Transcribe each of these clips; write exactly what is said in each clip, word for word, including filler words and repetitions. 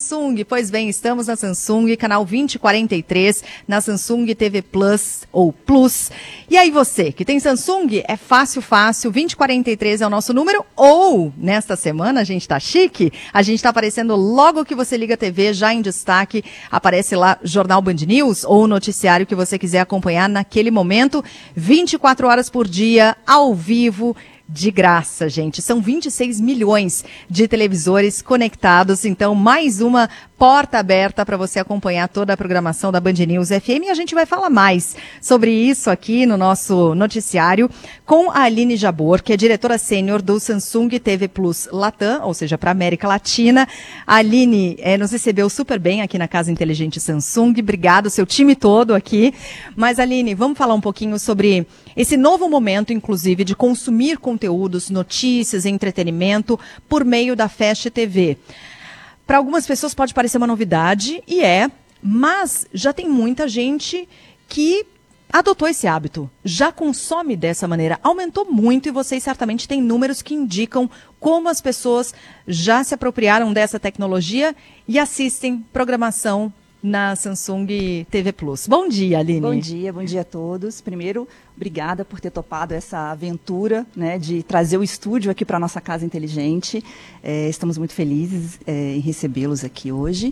Samsung? Pois bem, estamos na Samsung, canal vinte e quarenta e três, na Samsung T V Plus ou Plus. E aí você, que tem Samsung, é fácil, fácil, vinte e quarenta e três é o nosso número, ou, nesta semana, a gente tá chique, a gente tá aparecendo logo que você liga a T V, já em destaque, aparece lá Jornal Band News ou o noticiário que você quiser acompanhar naquele momento, vinte e quatro horas por dia, ao vivo, de graça, gente. São vinte e seis milhões de televisores conectados, então mais uma porta aberta para você acompanhar toda a programação da Band News F M, e a gente vai falar mais sobre isso aqui no nosso noticiário com a Aline Jabor, que é diretora sênior do Samsung T V Plus Latam, ou seja, para a América Latina. A Aline é, nos recebeu super bem aqui na Casa Inteligente Samsung, obrigado, seu time todo aqui. Mas, Aline, vamos falar um pouquinho sobre esse novo momento, inclusive, de consumir conteúdos, notícias e entretenimento por meio da Fast T V. Para algumas pessoas pode parecer uma novidade, e é, mas já tem muita gente que adotou esse hábito, já consome dessa maneira, aumentou muito, e vocês certamente têm números que indicam como as pessoas já se apropriaram dessa tecnologia e assistem programação na Samsung T V Plus. Bom dia, Aline. Bom dia, bom dia a todos. Primeiro, obrigada por ter topado essa aventura, né, de trazer o estúdio aqui para a nossa Casa Inteligente. É, estamos muito felizes é, em recebê-los aqui hoje.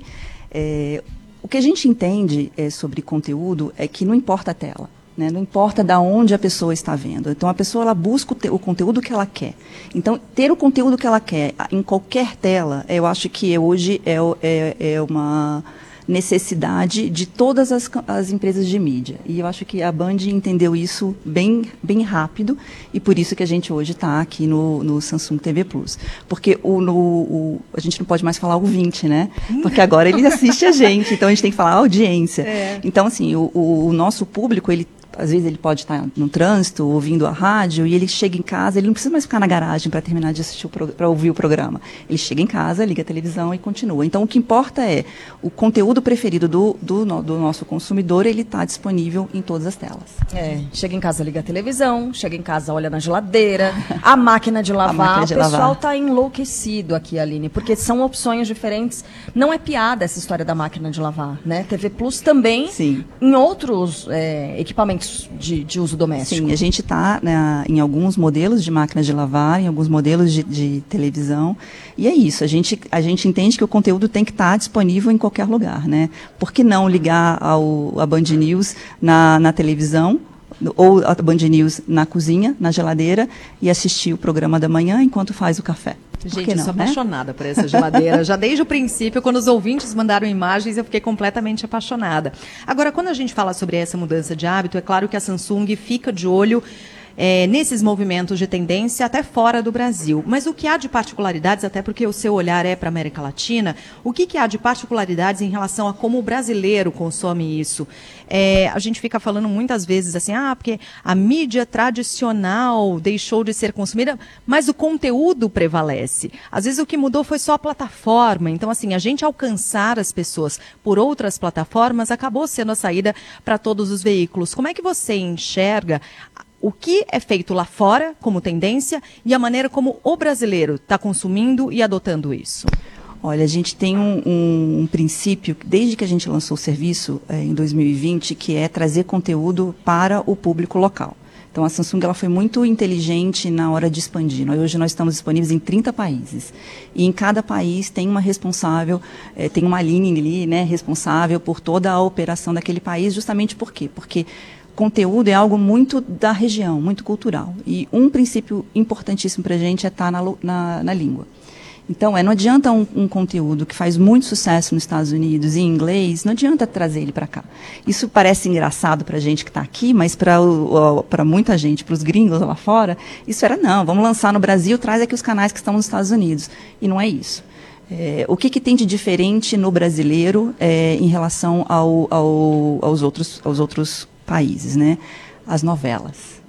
É, o que a gente entende é, sobre conteúdo é que não importa a tela. Né, não importa de onde a pessoa está vendo. Então, a pessoa ela busca o, te, o conteúdo que ela quer. Então, ter o conteúdo que ela quer em qualquer tela, eu acho que hoje é, é, é uma necessidade de todas as, as empresas de mídia. E eu acho que a Band entendeu isso bem, bem rápido, e por isso que a gente hoje está aqui no, no Samsung T V Plus. Porque o, no, o, a gente não pode mais falar ouvinte, né? Porque agora ele assiste a gente, então a gente tem que falar audiência. É. Então, assim, o, o, o nosso público, ele às vezes ele pode estar no trânsito, ouvindo a rádio, e ele chega em casa, ele não precisa mais ficar na garagem para terminar de assistir, para ouvir o programa. Ele chega em casa, liga a televisão e continua. Então, o que importa é, o conteúdo preferido do, do, do nosso consumidor, ele está disponível em todas as telas. É, chega em casa, liga a televisão, chega em casa, olha na geladeira, a máquina de lavar, máquina de o pessoal está enlouquecido aqui, Aline, porque são opções diferentes. Não é piada essa história da máquina de lavar, né? T V Plus também, sim, em outros é, equipamentos De, de uso doméstico. Sim, a gente está, né, em alguns modelos de máquinas de lavar, em alguns modelos de, de televisão, e é isso, a gente, a gente entende que o conteúdo tem que estar tá disponível em qualquer lugar, né? Por que não ligar ao, a Band News na, na televisão, ou a Band News na cozinha, na geladeira, e assistir o programa da manhã enquanto faz o café? Gente, não, eu sou né? apaixonada por essa geladeira. Já desde o princípio, quando os ouvintes mandaram imagens, eu fiquei completamente apaixonada. Agora, quando a gente fala sobre essa mudança de hábito, é claro que a Samsung fica de olho É, nesses movimentos de tendência até fora do Brasil. Mas o que há de particularidades, até porque o seu olhar é para a América Latina, o que, que há de particularidades em relação a como o brasileiro consome isso? É, a gente fica falando muitas vezes assim, ah, porque a mídia tradicional deixou de ser consumida, mas o conteúdo prevalece. Às vezes o que mudou foi só a plataforma. Então, assim, a gente alcançar as pessoas por outras plataformas acabou sendo a saída para todos os veículos. Como é que você enxerga o que é feito lá fora como tendência e a maneira como o brasileiro está consumindo e adotando isso? Olha, a gente tem um, um, um princípio, desde que a gente lançou o serviço é, em dois mil e vinte, que é trazer conteúdo para o público local. Então, a Samsung ela foi muito inteligente na hora de expandir. Hoje nós estamos disponíveis em trinta países. E em cada país tem uma responsável, é, tem uma linha ali, né, responsável por toda a operação daquele país. Justamente por quê? Porque conteúdo é algo muito da região, muito cultural. E um princípio importantíssimo para a gente é estar na, na, na língua. Então, é, não adianta um, um conteúdo que faz muito sucesso nos Estados Unidos em inglês, não adianta trazer ele para cá. Isso parece engraçado para a gente que está aqui, mas para muita gente, para os gringos lá fora, isso era, não, vamos lançar no Brasil, traz aqui os canais que estão nos Estados Unidos. E não é isso. É, o que, que tem de diferente no brasileiro é, em relação ao, ao, aos, outros, aos outros países, né? As novelas.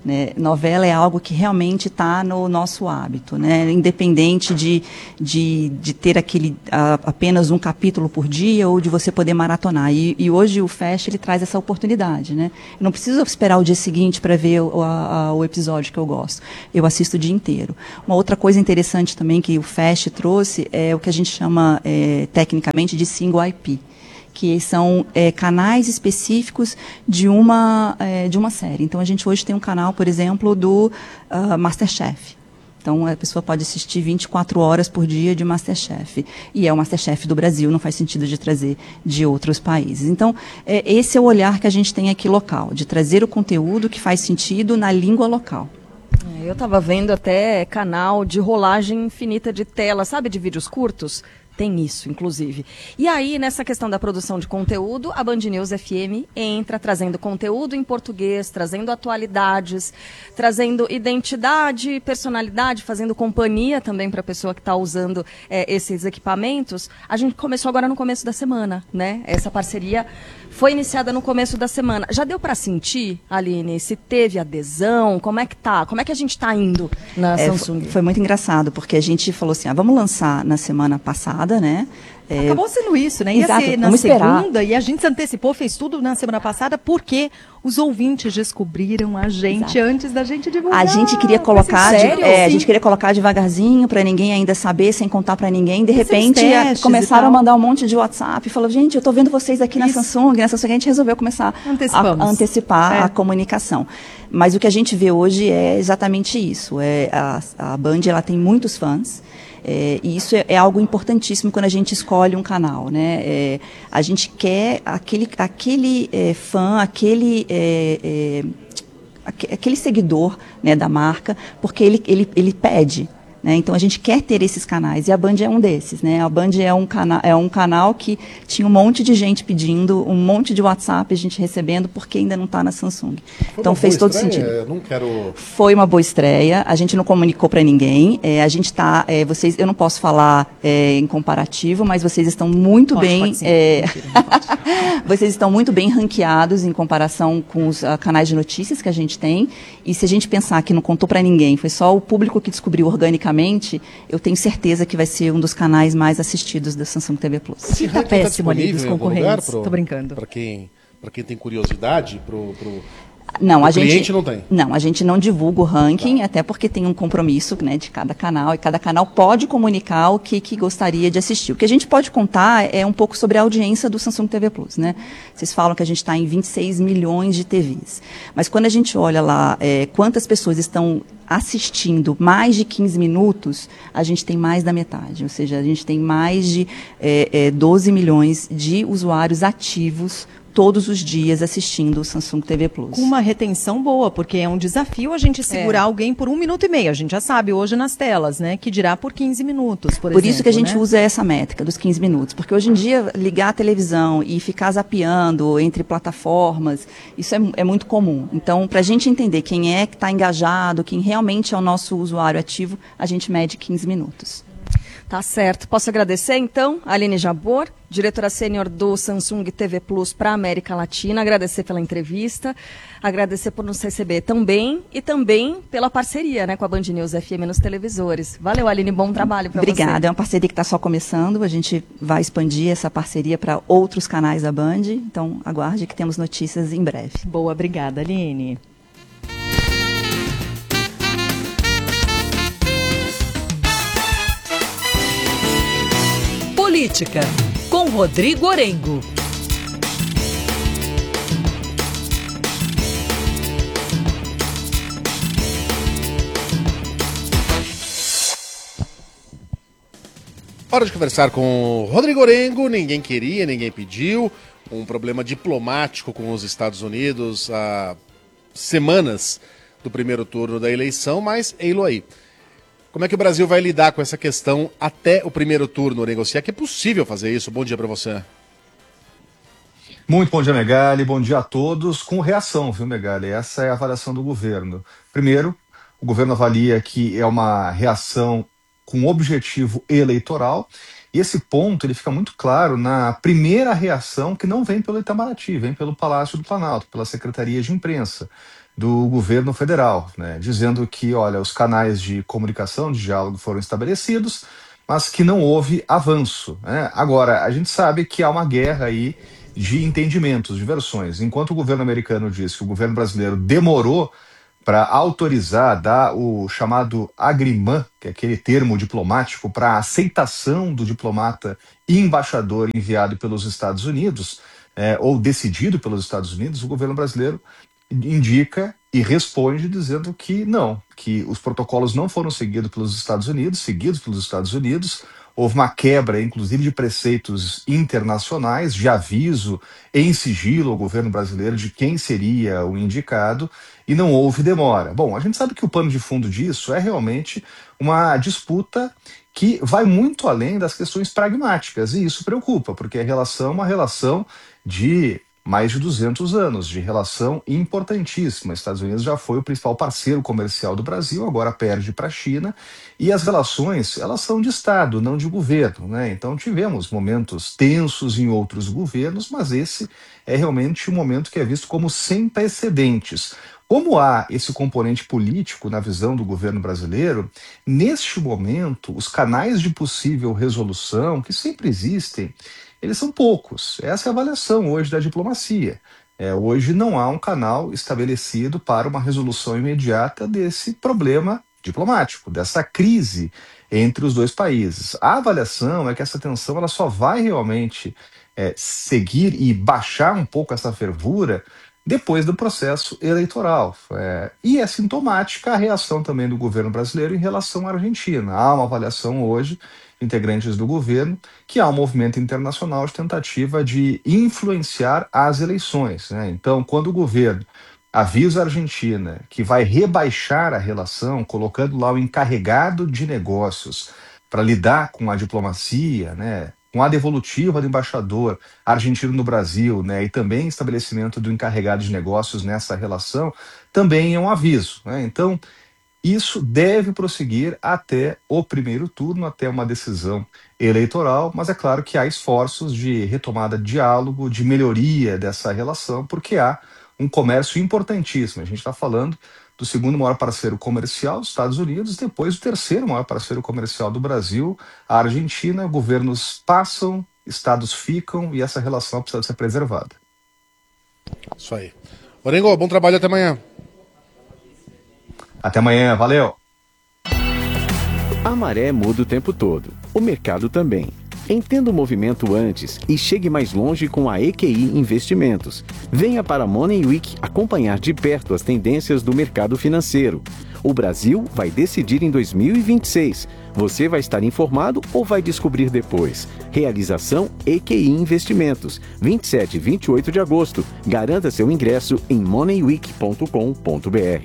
né? Novela é algo que realmente está no nosso hábito, né? Independente de, de, de ter aquele, a, apenas um capítulo por dia ou de você poder maratonar. E, e hoje o Fast ele traz essa oportunidade, né? Eu não preciso esperar o dia seguinte para ver o, a, a, o episódio que eu gosto. Eu assisto o dia inteiro. Uma outra coisa interessante também que o Fast trouxe é o que a gente chama é, tecnicamente de single I P, que são é, canais específicos de uma, é, de uma série. Então, a gente hoje tem um canal, por exemplo, do uh, MasterChef. Então, a pessoa pode assistir vinte e quatro horas por dia de MasterChef. E é o MasterChef do Brasil, não faz sentido de trazer de outros países. Então, é, esse é o olhar que a gente tem aqui local, de trazer o conteúdo que faz sentido na língua local. Eu estava vendo até canal de rolagem infinita de tela, sabe, de vídeos curtos? Tem isso, inclusive. E aí, nessa questão da produção de conteúdo, a Band News F M entra trazendo conteúdo em português, trazendo atualidades, trazendo identidade, personalidade, fazendo companhia também para a pessoa que está usando é, esses equipamentos. A gente começou agora no começo da semana, né? Essa parceria foi iniciada no começo da semana. Já deu para sentir, Aline, se teve adesão? Como é que tá? Como é que a gente está indo na é, Samsung? Foi, foi muito engraçado, porque a gente falou assim, ah, vamos lançar na semana passada, né? É, Acabou sendo isso, né? Ia exato, ser na vamos segunda esperar. E a gente se antecipou, fez tudo na semana passada, porque os ouvintes descobriram a gente Exato. Antes da gente divulgar. A gente queria colocar, de, sério? é, a gente queria colocar devagarzinho para ninguém ainda saber, sem contar para ninguém. De Fazer repente, uns testes começaram e a tal. mandar um monte de WhatsApp, falou, gente, eu estou vendo vocês aqui na Isso. Samsung, na Samsung a gente resolveu começar a, Antecipamos. a antecipar É. a comunicação. Mas o que a gente vê hoje é exatamente isso. É, a, a Band ela tem muitos fãs. É, e isso é, é algo importantíssimo quando a gente escolhe um canal, né? É, a gente quer aquele, aquele é, fã, aquele, é, é, aque- aquele seguidor, né, da marca, porque ele, ele, ele pede. Né? Então a gente quer ter esses canais e a Band é um desses, né? A Band é um, cana é um canal que tinha um monte de gente pedindo, um monte de WhatsApp a gente recebendo porque ainda não está na Samsung. Foi Então uma fez boa todo estreia? sentido. Eu não quero. Foi uma boa estreia. A gente não comunicou para ninguém. É, a gente está, é, vocês, eu não posso falar é, em comparativo, mas vocês estão muito Pode, bem. pode sim. é, Mentira, não pode. vocês estão muito bem ranqueados em comparação com os uh, canais de notícias que a gente tem. E se a gente pensar que não contou para ninguém, foi só o público que descobriu organicamente, eu tenho certeza que vai ser um dos canais mais assistidos da Samsung T V Plus. Esse Tá ranking péssimo ali disponível dos em algum lugar concorrentes. pro- Tô brincando. Pra quem, pra quem tem curiosidade, pro, pro... Não, O a gente cliente não tem? Não, a gente não divulga o ranking, até porque tem um compromisso, né, de cada canal, e cada canal pode comunicar o que, que gostaria de assistir. O que a gente pode contar é um pouco sobre a audiência do Samsung T V Plus, né? Vocês falam que a gente está em vinte e seis milhões de T Vs, mas quando a gente olha lá é, quantas pessoas estão assistindo mais de quinze minutos, a gente tem mais da metade, ou seja, a gente tem mais de é, é, doze milhões de usuários ativos todos os dias assistindo o Samsung T V Plus. Com uma retenção boa, porque é um desafio a gente segurar É. alguém por um minuto e meio. A gente já sabe hoje nas telas, né? Que dirá por quinze minutos, por, Por exemplo. isso que a gente né? usa essa métrica dos quinze minutos, porque hoje em dia ligar a televisão e ficar zapeando entre plataformas, isso é, é muito comum. Então, para a gente entender quem é que está engajado, quem realmente é o nosso usuário ativo, a gente mede quinze minutos. Tá certo. Posso agradecer, então, a Aline Jabor, diretora sênior do Samsung T V Plus para a América Latina, agradecer pela entrevista, agradecer por nos receber tão bem e também pela parceria, né, com a Band News F M nos televisores. Valeu, Aline, bom trabalho para você. Obrigada, é uma parceria que está só começando, a gente vai expandir essa parceria para outros canais da Band, então aguarde que temos notícias em breve. Boa, obrigada, Aline. Política, com Rodrigo Orengo. Hora de conversar com Rodrigo Orengo. Ninguém queria, ninguém pediu. Um problema diplomático com os Estados Unidos há semanas do primeiro turno da eleição, mas ei-lo aí. Como é que o Brasil vai lidar com essa questão até o primeiro turno, negociar? Que é possível fazer isso? Bom dia para você. Muito bom dia, Megali. Bom dia a todos. Com reação, viu, Megali? Essa é a avaliação do governo. Primeiro, o governo avalia que é uma reação com objetivo eleitoral. E esse ponto ele fica muito claro na primeira reação, que não vem pelo Itamaraty, vem pelo Palácio do Planalto, pela Secretaria de Imprensa. do governo federal, né, dizendo que, olha, os canais de comunicação, de diálogo foram estabelecidos, mas que não houve avanço, né? Agora, a gente sabe que há uma guerra aí de entendimentos, de versões. Enquanto o governo americano diz que o governo brasileiro demorou para autorizar, dar o chamado agrimã, que é aquele termo diplomático para a aceitação do diplomata e embaixador enviado pelos Estados Unidos, é, ou decidido pelos Estados Unidos, o governo brasileiro indica e responde dizendo que não, que os protocolos não foram seguidos pelos Estados Unidos, seguidos pelos Estados Unidos. Houve uma quebra, inclusive, de preceitos internacionais, de aviso em sigilo ao governo brasileiro de quem seria o indicado, e não houve demora. Bom, a gente sabe que o pano de fundo disso é realmente uma disputa que vai muito além das questões pragmáticas, e isso preocupa, porque a relação é uma relação de mais de duzentos anos, de relação importantíssima. Os Estados Unidos já foi o principal parceiro comercial do Brasil, agora perde para a China, e as relações, elas são de Estado, não de governo, né? Então tivemos momentos tensos em outros governos, mas esse é realmente um momento que é visto como sem precedentes. Como há esse componente político na visão do governo brasileiro, neste momento, os canais de possível resolução, que sempre existem, eles são poucos. Essa é a avaliação hoje da diplomacia. É, hoje não há um canal estabelecido para uma resolução imediata desse problema diplomático, dessa crise entre os dois países. A avaliação é que essa tensão ela só vai realmente é, seguir e baixar um pouco essa fervura depois do processo eleitoral. É, e é sintomática a reação também do governo brasileiro em relação à Argentina. Há uma avaliação hoje, integrantes do governo, que há um movimento internacional de tentativa de influenciar as eleições, né? Então, quando o governo avisa a Argentina que vai rebaixar a relação, colocando lá o encarregado de negócios para lidar com a diplomacia, né, com a devolutiva do embaixador argentino no Brasil, né, e também estabelecimento do encarregado de negócios nessa relação, também é um aviso, né? Então, isso deve prosseguir até o primeiro turno, até uma decisão eleitoral, mas é claro que há esforços de retomada de diálogo, de melhoria dessa relação, porque há um comércio importantíssimo. A gente está falando do segundo maior parceiro comercial, os Estados Unidos, depois do terceiro maior parceiro comercial do Brasil, a Argentina. Governos passam, estados ficam, e essa relação precisa ser preservada. Isso aí. Orengo, bom trabalho, até amanhã. Até amanhã, valeu! A maré muda o tempo todo, o mercado também. Entenda o movimento antes e chegue mais longe com a E Q I Investimentos. Venha para a Money Week acompanhar de perto as tendências do mercado financeiro. O Brasil vai decidir em dois mil e vinte e seis. Você vai estar informado ou vai descobrir depois? Realização E Q I Investimentos, vinte e sete e vinte e oito de agosto. Garanta seu ingresso em money week ponto com ponto b r.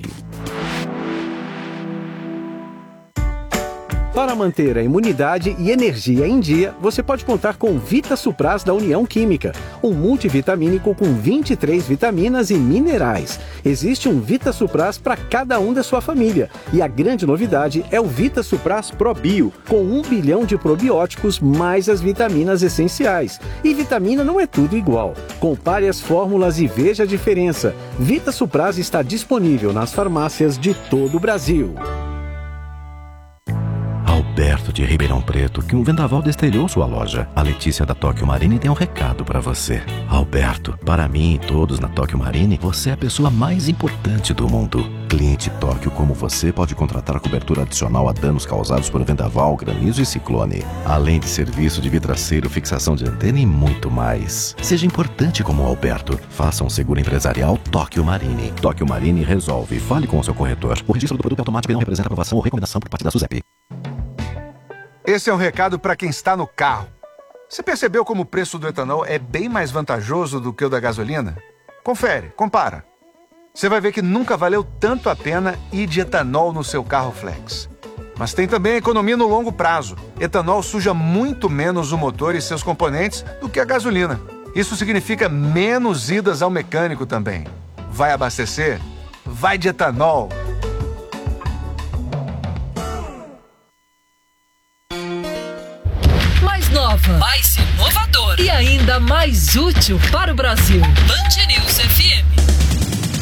Para manter a imunidade e energia em dia, você pode contar com Vita Supras da União Química, um multivitamínico com vinte e três vitaminas e minerais. Existe um Vita Supras para cada um da sua família. E a grande novidade é o Vita Supras Pro Bio, com um bilhão de probióticos mais as vitaminas essenciais. E vitamina não é tudo igual. Compare as fórmulas e veja a diferença. Vita Supras está disponível nas farmácias de todo o Brasil. Alberto de Ribeirão Preto, que um vendaval destelhou sua loja. A Letícia da Tóquio Marine tem um recado para você. Alberto, para mim e todos na Tóquio Marine, você é a pessoa mais importante do mundo. Cliente Tóquio como você pode contratar a cobertura adicional a danos causados por vendaval, granizo e ciclone. Além de serviço de vidraceiro, fixação de antena e muito mais. Seja importante como o Alberto. Faça um seguro empresarial Tóquio Marine. Tóquio Marine resolve. Fale com o seu corretor. O registro do produto automático não representa aprovação ou recomendação por parte da SUSEP. Esse é um recado para quem está no carro. Você percebeu como o preço do etanol é bem mais vantajoso do que o da gasolina? Confere, compara. Você vai ver que nunca valeu tanto a pena ir de etanol no seu carro flex. Mas tem também a economia no longo prazo. Etanol suja muito menos o motor e seus componentes do que a gasolina. Isso significa menos idas ao mecânico também. Vai abastecer? Vai de etanol! Nova, mais inovador e ainda mais útil para o Brasil. Band News F M.